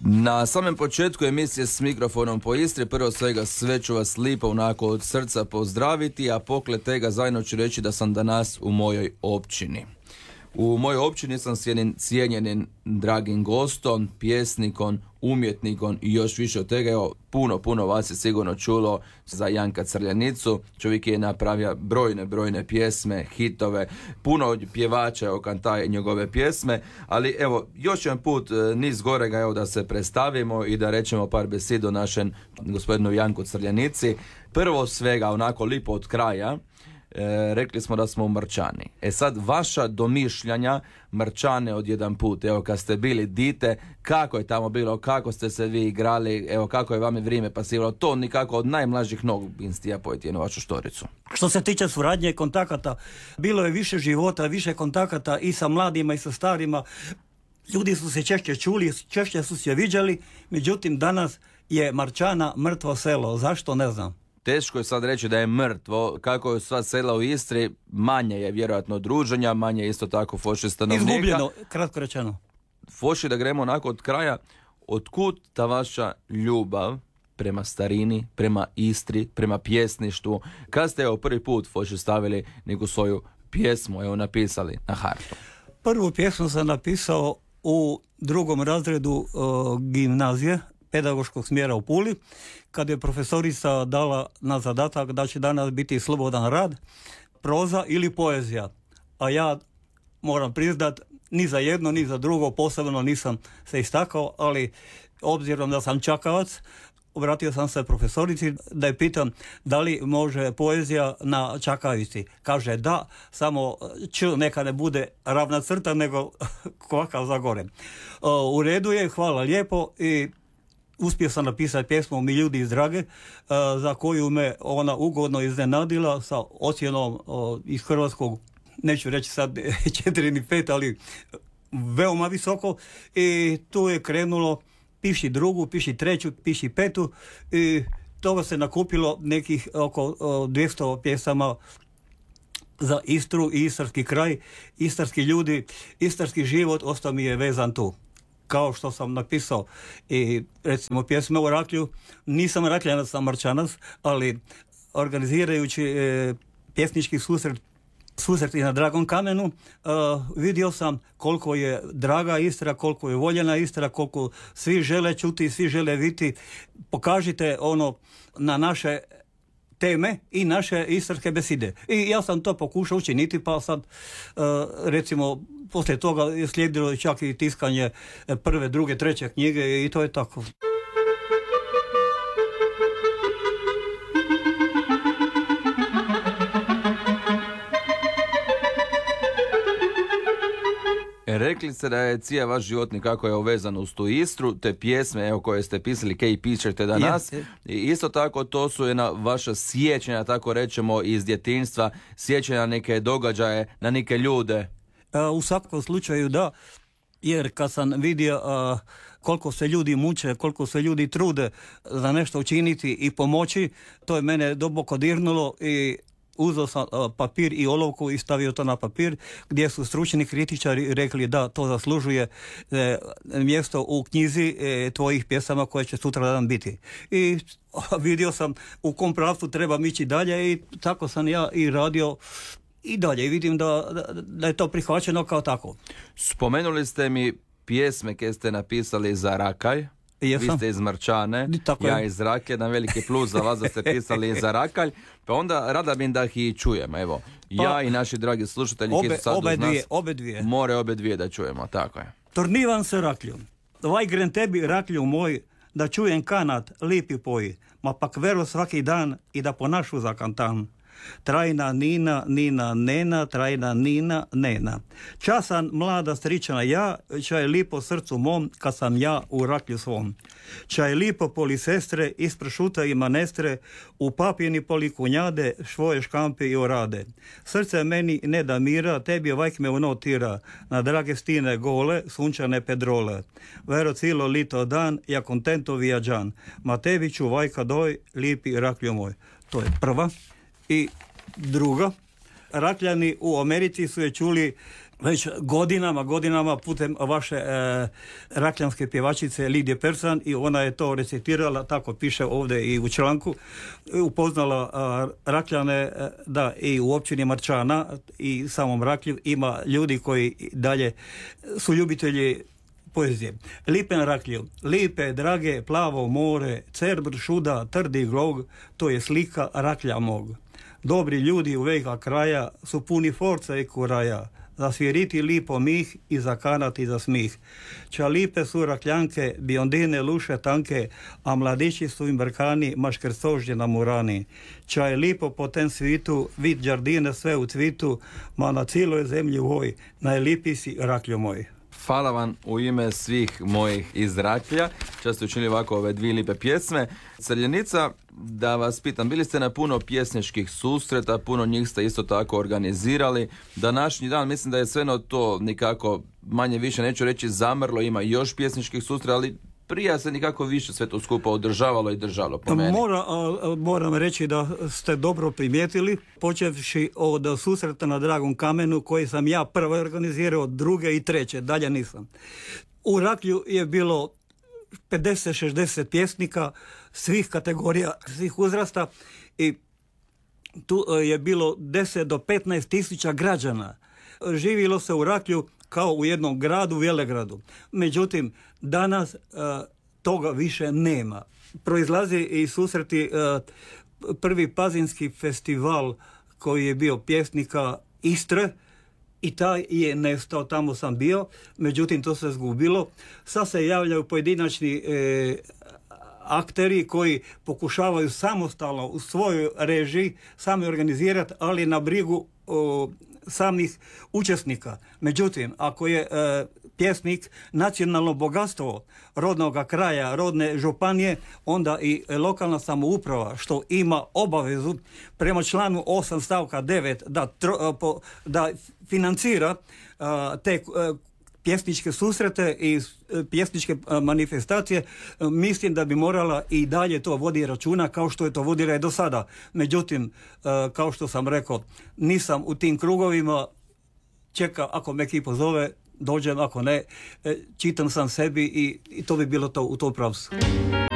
Na samom početku emisije S mikrofonom po Istri, prvo svega sve ću vas lipo onako od srca pozdraviti, a pokle tega zajedno ću reći da sam danas u mojoj općini. U mojoj općini sam s jednim cijenjenim dragim gostom, pjesnikom, umjetnikom i još više od tega. Evo, puno vas je sigurno čulo za Janka Crljanicu. Čovjek je napravio brojne pjesme, hitove, puno pjevača kantaje njegove pjesme, ali evo, još jedan put niz gorega evo da se predstavimo i da rečemo par beseda o našem gospodinu Janku Crljanici. Prvo svega, onako lipo od kraja, rekli smo da smo u Mrčani. Sad, vaša domišljanja Mrčane od jedan put, evo kad ste bili dite, kako je tamo bilo, kako ste se vi igrali, evo kako je vama vrijeme pasivalo, to nikako od najmlađih nog instija pojeti jednu vašu štoricu. Što se tiče suradnje i kontakata, bilo je više života, više kontakata i sa mladima i sa starima. Ljudi su se češće čuli, češće su se viđali, međutim danas je Marčana mrtvo selo. Zašto, ne znam. Teško je sad reći da je mrtvo, kako je sva sela u Istri, manje je vjerojatno druženja, manje je isto tako foši stanovnika. Izgubljeno, kratko rečeno. Foši, da gremo onako od kraja, otkud ta vaša ljubav prema starini, prema Istri, prema pjesništvu? Kad ste evo prvi put foši stavili neku svoju pjesmu, evo napisali na hartu? Prvu pjesmu sam napisao u 2. razredu gimnazije, pedagoškog smjera u Puli, kad je profesorica dala na zadatak da će danas biti slobodan rad, proza ili poezija. A ja moram priznat, ni za jedno, ni za drugo posebno nisam se istakao, ali obzirom da sam čakavac, obratio sam se profesorici da je pitam da li može poezija na čakavici. Kaže da, samo neka ne bude ravna crta, nego kvaka za gore. U redu je, hvala lijepo, i uspio sam napisati pjesmu Mi ljudi iz Drage, za koju me ona ugodno iznenadila sa ocjenom iz hrvatskog, neću reći sad 4 ni 5, ali veoma visoko, i tu je krenulo piši drugu, piši treću, piši petu, i toga se nakupilo nekih oko 200 pjesama za Istru i istarski kraj, istarski ljudi, istarski život ostao mi je vezan tu. Kao što sam napisao i recimo pjesme o Raklju, nisam Rakljanac, sam Marčanac, ali organizirajući pjesnički susreti na Dragom kamenu, vidio sam koliko je draga Istra, koliko je voljena Istra, koliko svi žele čuti, svi žele vidjeti. Pokažite ono na naše teme i naše istarske beside. I ja sam to pokušao učiniti, pa sad recimo poslije toga je slijedilo čak i tiskanje 1., 2., 3. knjige i to je tako. Rekli ste da je cijel vaš život nikako je uvezan uz tu Istru, te pjesme evo koje ste pisali, kaj pišete danas. I isto tako to su jedna vaša sjećanja, tako rečemo, iz djetinjstva, sjećanja na neke događaje, na neke ljude. U svakom slučaju da, jer kad sam vidio koliko se ljudi muče, koliko se ljudi trude za nešto učiniti i pomoći, to je mene duboko dirnulo i uzeo sam papir i olovku i stavio to na papir, gdje su stručni kritičari rekli da to zaslužuje mjesto u knjizi tvojih pjesama koje će sutradan biti. I vidio sam u kom pravcu trebam ići dalje i tako sam ja i radio i dalje i vidim da je to prihvaćeno kao tako. Spomenuli ste mi pjesme koje ste napisali za Rakalj. Jesam. Vi ste iz Mrčane, ja iz Raklje, jedan veliki plus za vas da ste pisali za Rakalj, pa onda rada bi da ih i čujemo, evo. Ja i naši dragi slušatelji koji su sad uz nas, obe dvije. More obe dvije da čujemo, tako je. Tornivam se Rakljom, vaj grem tebi Raklju moj, da čujem kanat, lipi poji, ma pak vero svaki dan i da ponašu za kantan. Trajna Nina, Nina, Nena, trajna Nina, Nena. Časan mlada stričana ja, čaj lipo srcu mom, kad sam ja u Raklju svom. Čaj lipo poli sestre, ispršuta i manestre, u papjeni poli kunjade, švoje škampe i orade. Srce meni ne da mira, tebi vajk me unotira, na drage stine gole, sunčane pedrole. Vero cilo lito dan, ja kontento vijađan, ma tebi ću vajka doj, lipi Raklju moj. To je prva. I druga, Rakljani u Americi su je čuli već godinama putem vaše rakljanske pjevačice Lidije Persan, i ona je to recitirala, tako piše ovdje i u članku, upoznala Rakljane, da i u općini Marčana i samom Raklju ima ljudi koji dalje su ljubitelji poezije. Lipe na Raklju, lipe, drage, plavo more, cerbr, šuda, trdi glog, to je slika Raklja mog. Dobri ljudi u veka kraja su puni forca i kuraja, zasviriti lipo mih i zakanati za smih. Ča lipe su Rakljanke, biondine luše tanke, a mladići su im brkani, maškrcožnje na murani. Ča je lipo po ten svitu, vid đardine sve u cvitu, ma na cijeloj zemlji voj, najlipi si Rakljo moj. Hvala vam u ime svih mojih iz Raklja, što ste učinili ovako ove dvije lipe pjesme. Crljenica, da vas pitam, bili ste na puno pjesničkih susreta, puno njih ste isto tako organizirali. Današnji dan, mislim da je sve to nikako, manje više neću reći zamrlo, ima još pjesničkih susreta, ali prije se nikako više sve to skupa održavalo i držalo po meni. Moram reći da ste dobro primijetili, počevši od susreta na Dragom kamenu, koji sam ja prvo organizirao, druge i treće, dalje nisam. U Raklju je bilo 50-60 pjesnika svih kategorija, svih uzrasta, i tu je bilo 10 do 15 tisuća građana. Živjelo se u Raklju kao u jednom gradu, Velegradu. Međutim, danas toga više nema. Proizlazi i susreti prvi pazinski festival koji je bio pjesnika Istre, i taj je nestao, tamo sam bio, međutim to se zgubilo. Sad se javljaju pojedinačni akteri koji pokušavaju samostalno u svojoj režiji sami organizirati, ali na brigu samih učesnika. Međutim, ako je pjesnik nacionalno bogatstvo rodnog kraja, rodne županije, onda i lokalna samouprava, što ima obavezu prema članu 8 stavka 9 da financira te pjesničke susrete i pjesničke manifestacije, mislim da bi morala i dalje to vodi računa kao što je to vodila i do sada. Međutim, kao što sam rekao, nisam u tim krugovima, čeka ako me ki pozove, dođem, ako ne, čitam sam sebi i to bi bilo to u tom pravcu.